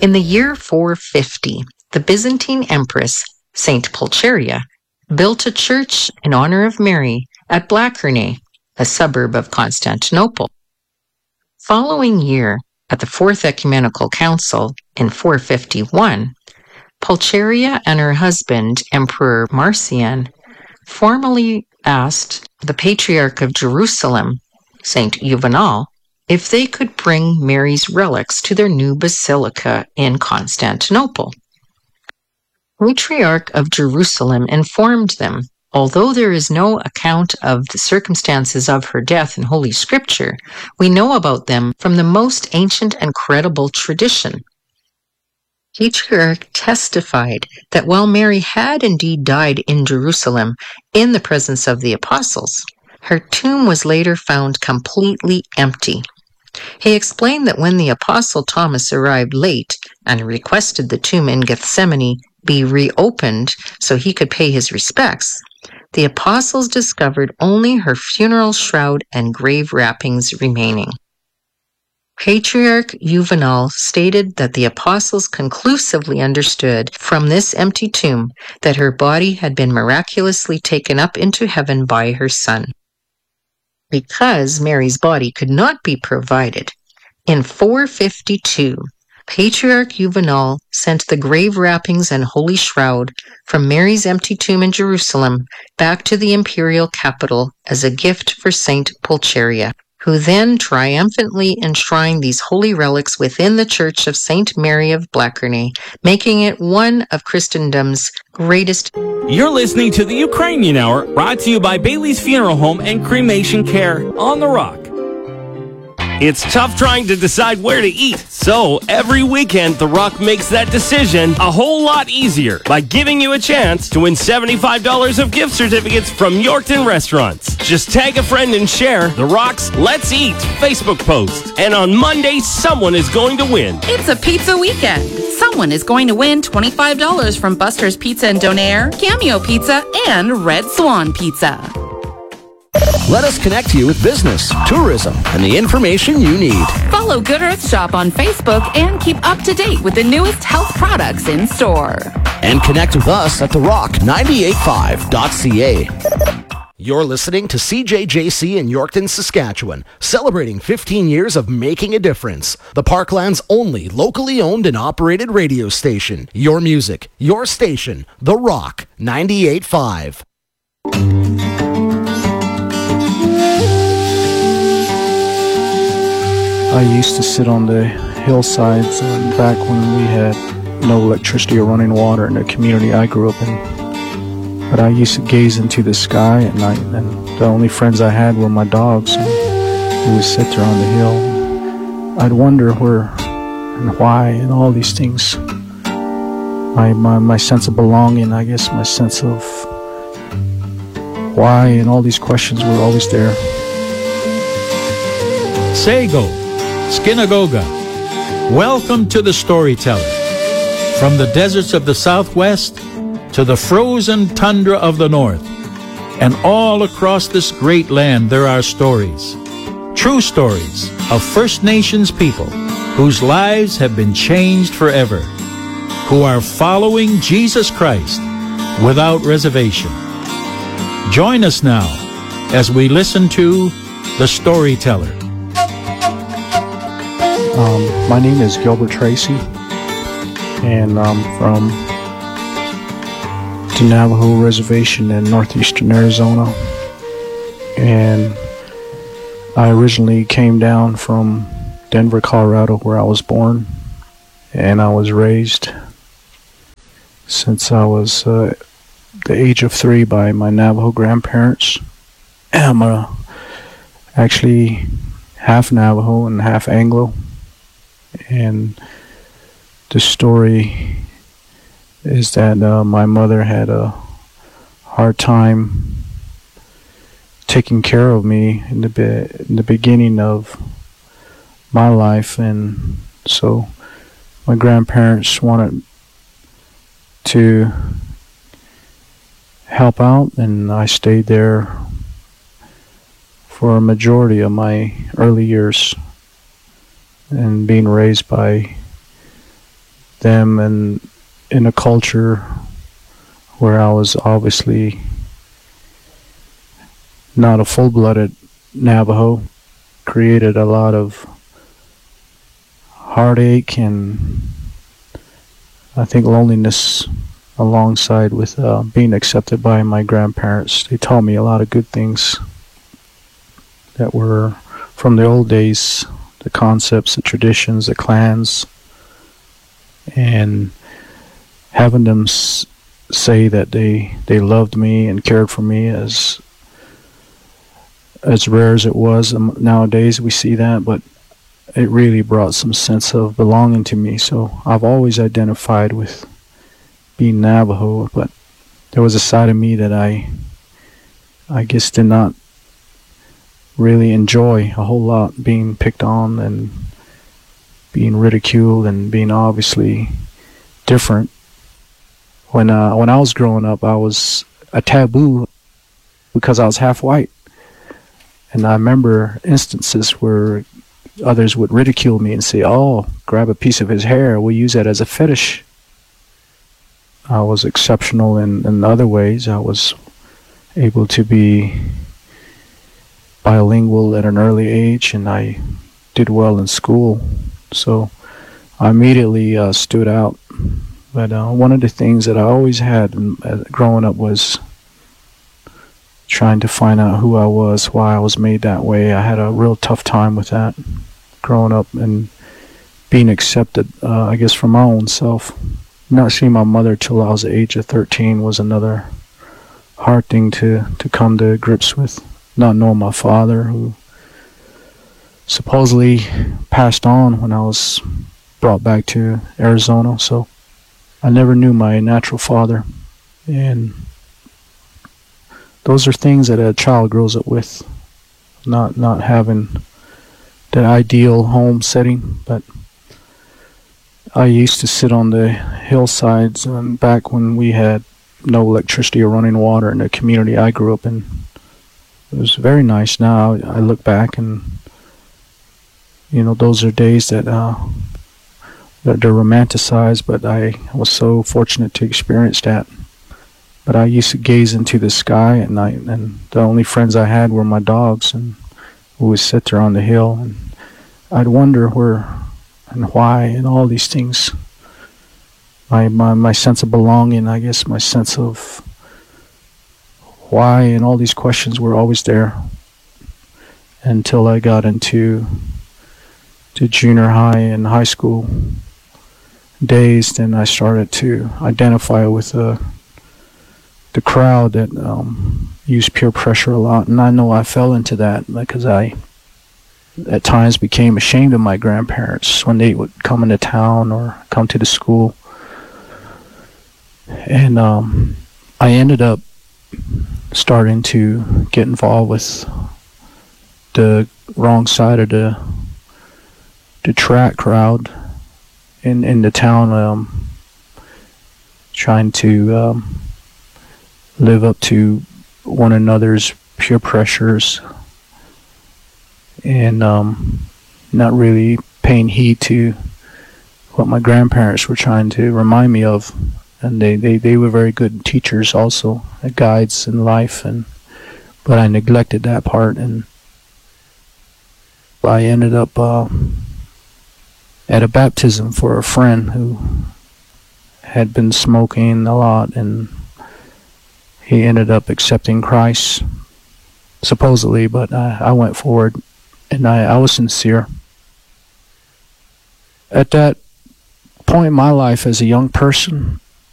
In the year 450, the Byzantine Empress, Saint Pulcheria, built a church in honor of Mary at Blachernae, a suburb of Constantinople. Following year, at the Fourth Ecumenical Council in 451, Pulcheria and her husband, Emperor Marcian, formally asked the Patriarch of Jerusalem, Saint Juvenal, if they could bring Mary's relics to their new basilica in Constantinople. Patriarch of Jerusalem informed them, although there is no account of the circumstances of her death in Holy Scripture, we know about them from the most ancient and credible tradition. Patriarch testified that while Mary had indeed died in Jerusalem in the presence of the apostles, her tomb was later found completely empty. He explained that when the apostle Thomas arrived late and requested the tomb in Gethsemane be reopened so he could pay his respects, the apostles discovered only her funeral shroud and grave wrappings remaining. Patriarch Juvenal stated that the apostles conclusively understood from this empty tomb that her body had been miraculously taken up into heaven by her Son. Because Mary's body could not be provided, in 452, Patriarch Juvenal sent the grave wrappings and holy shroud from Mary's empty tomb in Jerusalem back to the imperial capital as a gift for Saint Pulcheria, who then triumphantly enshrined these holy relics within the Church of Saint Mary of Blachernae, making it one of Christendom's greatest. You're listening to the Ukrainian Hour, brought to you by Bailey's Funeral Home and Cremation Care on The Rock. It's tough trying to decide where to eat, so every weekend The Rock makes that decision a whole lot easier by giving you a chance to win $75 of gift certificates from Yorkton Restaurants. Just tag a friend and share The Rock's Let's Eat Facebook post, and on Monday, someone is going to win. It's a pizza weekend. Someone is going to win $25 from Buster's Pizza and Donaire, Cameo Pizza, and Red Swan Pizza. Let us connect you with business, tourism, and the information you need. Follow Good Earth Shop on Facebook and keep up to date with the newest health products in store. And connect with us at therock985.ca. You're listening to CJJC in Yorkton, Saskatchewan, celebrating 15 years of making a difference. The Parkland's only locally owned and operated radio station. Your music, your station, The Rock 98.5. I used to sit on the hillsides back when we had no electricity or running water in the community I grew up in. But I used to gaze into the sky at night, and the only friends I had were my dogs. We would sit there on the hill. I'd wonder where and why and all these things. My sense of belonging, I guess, my sense of why and all these questions were always there. Sago, Skinagoga, welcome to the Storyteller. From the deserts of the Southwest to the frozen tundra of the North, and all across this great land there are stories, true stories of First Nations people whose lives have been changed forever, who are following Jesus Christ without reservation. Join us now as we listen to The Storyteller. My name is Gilbert Tracy, and I'm from the Navajo Reservation in northeastern Arizona. And I originally came down from Denver, Colorado, where I was born, and I was raised since I was the age of 3 by my Navajo grandparents. I'm actually half Navajo and half Anglo. And the story is that my mother had a hard time taking care of me in the beginning of my life, and so my grandparents wanted to help out, and I stayed there for a majority of my early years and being raised by them and in a culture where I was obviously not a full-blooded Navajo, created a lot of heartache and I think loneliness alongside with being accepted by my grandparents. They taught me a lot of good things that were from the old days, the concepts, the traditions, the clans, and having them say that they loved me and cared for me as rare as it was. Nowadays we see that, but it really brought some sense of belonging to me. So I've always identified with being Navajo, but there was a side of me that I guess did not really enjoy a whole lot, being picked on and being ridiculed and being obviously different. When I was growing up, I was a taboo because I was half white. And I remember instances where others would ridicule me and say, "Oh, grab a piece of his hair, we'll use that as a fetish." I was exceptional in other ways. I was able to be bilingual at an early age, and I did well in school. So I immediately stood out. But one of the things that I always had growing up was trying to find out who I was, why I was made that way. I had a real tough time with that growing up and being accepted, I guess, from my own self. Not seeing my mother till I was the age of 13 was another hard thing to come to grips with. Not knowing my father, who supposedly passed on when I was brought back to Arizona. So I never knew my natural father. And those are things that a child grows up with, not having that ideal home setting. But I used to sit on the hillsides back when we had no electricity or running water in the community I grew up in. It was very nice. Now I look back and, those are days that they're romanticized, but I was so fortunate to experience that. But I used to gaze into the sky at night, and the only friends I had were my dogs, and we would sit there on the hill, and I'd wonder where and why and all these things. My sense of belonging, I guess, my sense of why and all these questions were always there until I got into junior high and high school days. Then I started to identify with the crowd that used peer pressure a lot, and I know I fell into that because I at times became ashamed of my grandparents when they would come into town or come to the school. And I ended up starting to get involved with the wrong side of the track crowd in the town, trying to live up to one another's peer pressures and not really paying heed to what my grandparents were trying to remind me of. And they were very good teachers also, guides in life, but I neglected that part, and I ended up at a baptism for a friend who had been smoking a lot, and he ended up accepting Christ, supposedly, but I went forward, and I was sincere. At that point in my life as a young person,